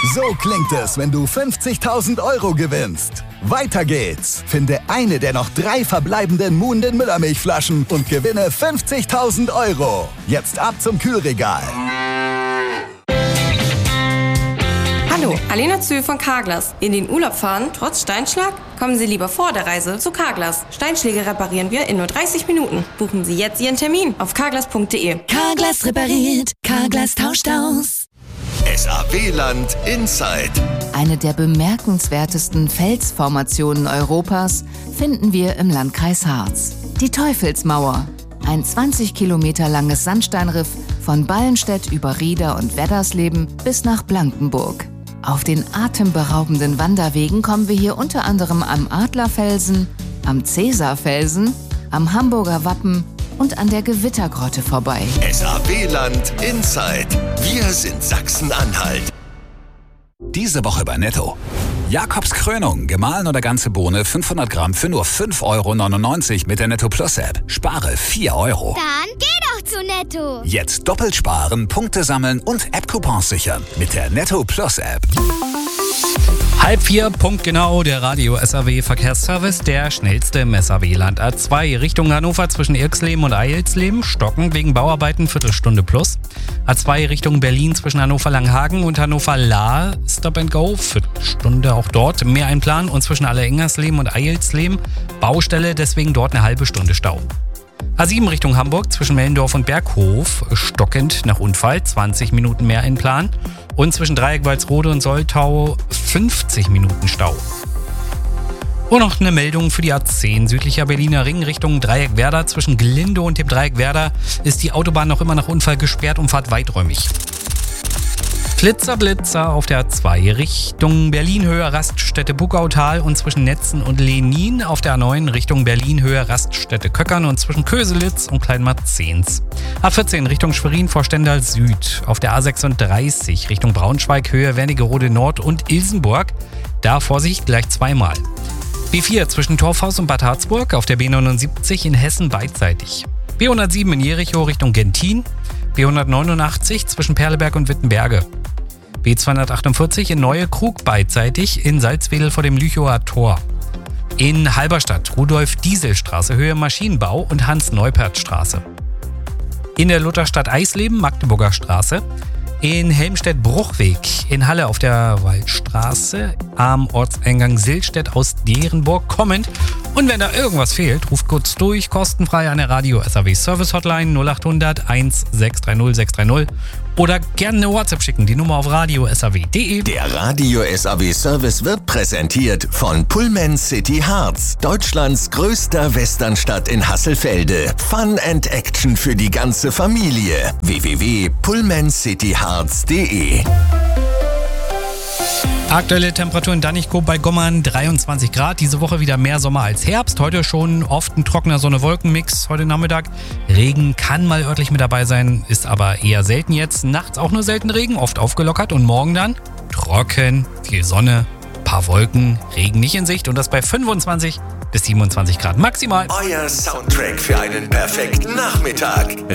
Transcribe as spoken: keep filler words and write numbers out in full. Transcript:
So klingt es, wenn du fünfzigtausend Euro gewinnst. Weiter geht's. Finde eine der noch drei verbleibenden Moon den Müllermilchflaschen und gewinne fünfzigtausend Euro. Jetzt ab zum Kühlregal. Hallo, Alena Zühl von Carglass. In den Urlaub fahren, trotz Steinschlag? Kommen Sie lieber vor der Reise zu Carglass. Steinschläge reparieren wir in nur dreißig Minuten. Buchen Sie jetzt Ihren Termin auf carglass punkt de. Carglass repariert, Carglass tauscht aus. S A W-Land Inside. Eine der bemerkenswertesten Felsformationen Europas finden wir im Landkreis Harz. Die Teufelsmauer. Ein zwanzig Kilometer langes Sandsteinriff von Ballenstedt über Rieder und Weddersleben bis nach Blankenburg. Auf den atemberaubenden Wanderwegen kommen wir hier unter anderem am Adlerfelsen, am Cäsarfelsen, am Hamburger Wappen und an der Gewittergrotte vorbei. S A W-Land Inside. Wir sind Sachsen-Anhalt. Diese Woche bei Netto. Jakobs Krönung, gemahlen oder ganze Bohne, fünfhundert Gramm für nur fünf Euro neunundneunzig mit der Netto Plus App. Spare vier Euro. Dann geh doch zu Netto. Jetzt doppelt sparen, Punkte sammeln und App-Coupons sichern mit der Netto Plus App. Halb vier, Punkt genau, der Radio S A W Verkehrsservice, der schnellste im S A W-Land. A zwei Richtung Hannover zwischen Irxleben und Eilsleben, stockend wegen Bauarbeiten, Viertelstunde plus. A zwei Richtung Berlin zwischen Hannover-Langhagen und Hannover-Lahr, Stop and Go, Viertelstunde auch dort, mehr einplanen und zwischen Allerengnersleben und Eilsleben, Baustelle, deswegen dort eine halbe Stunde Stau. A sieben Richtung Hamburg zwischen Mellendorf und Berghof, stockend nach Unfall, zwanzig Minuten mehr einplanen. Und zwischen Dreieck Walsrode und Soltau fünfzig Minuten Stau. Und noch eine Meldung für die A zehn südlicher Berliner Ring Richtung Dreieck Werder. Zwischen Glinde und dem Dreieck Werder ist die Autobahn noch immer nach Unfall gesperrt und fahrt weiträumig. Flitzer Blitzer auf der A zwei Richtung Berlin-Höhe Raststätte Buckautal und zwischen Netzen und Lenin auf der A neun Richtung Berlin-Höhe Raststätte Köckern und zwischen Köselitz und Kleinmarzens. A vierzehn Richtung Schwerin vor Stendal Süd auf der A sechsunddreißig Richtung Braunschweig Höhe Wernigerode Nord und Ilsenburg. Da Vorsicht gleich zweimal. B vier zwischen Torfhaus und Bad Harzburg auf der B neunundsiebzig in Hessen beidseitig. B hundertsieben in Jericho Richtung Gentin. B hundertneunundachtzig zwischen Perleberg und Wittenberge. B zweihundertachtundvierzig in Neue Krug beidseitig in Salzwedel vor dem Lüchower Tor. In Halberstadt Rudolf-Diesel-Straße Höhe Maschinenbau und Hans-Neupert-Straße. In der Lutherstadt Eisleben Magdeburger Straße. In Helmstedt-Bruchweg in Halle auf der Waldstraße am Ortseingang Sillstedt aus Derenburg kommend. Und wenn da irgendwas fehlt, ruft kurz durch, kostenfrei an der Radio S A W Service Hotline null achthundert eins sechs drei null sechs drei null oder gerne eine WhatsApp schicken, die Nummer auf radio s a w punkt de. Der Radio S A W Service wird präsentiert von Pullman City Harz, Deutschlands größter Westernstadt in Hasselfelde. Fun and Action für die ganze Familie. w w w punkt pullman city harz punkt de. Aktuelle Temperatur in Danichkow bei Gommern dreiundzwanzig Grad. Diese Woche wieder mehr Sommer als Herbst. Heute schon oft ein trockener Sonne-Wolken-Mix. Heute Nachmittag Regen kann mal örtlich mit dabei sein, ist aber eher selten jetzt. Nachts auch nur selten Regen, oft aufgelockert. Und morgen dann trocken, viel Sonne, paar Wolken, Regen nicht in Sicht. Und das bei fünfundzwanzig bis siebenundzwanzig Grad maximal. Euer Soundtrack für einen perfekten Nachmittag.